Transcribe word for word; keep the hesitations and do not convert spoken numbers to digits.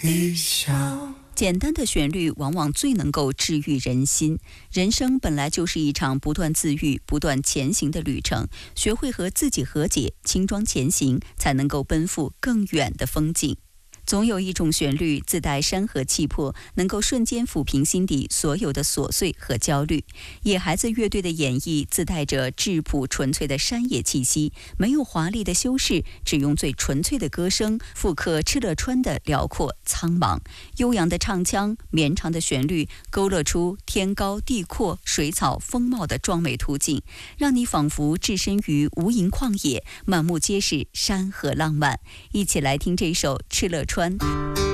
一笑。 简单的旋律往往最能够治愈人心。人生本来就是一场不断自愈、不断前行的旅程，学会和自己和解，轻装前行，才能够奔赴更远的风景。总有一种旋律自带山河气魄，能够瞬间抚平心底所有的琐碎和焦虑。野孩子乐队的演绎自带着质朴纯粹的山野气息，没有华丽的修饰，只用最纯粹的歌声复刻敕勒川的辽阔苍茫。悠扬的唱腔，绵长的旋律，勾勒出天高地阔、水草丰茂的壮美图景，让你仿佛置身于无垠旷野，满目皆是山河浪漫。一起来听这首敕勒川。